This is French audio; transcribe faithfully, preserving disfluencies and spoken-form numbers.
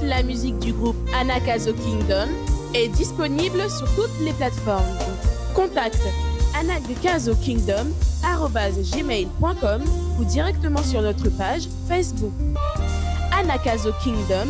la musique du groupe Anakazo Kingdom est disponible sur toutes les plateformes. Contacte anakazo kingdom arobase gmail point com ou directement sur notre page Facebook. Anakazo Kingdom,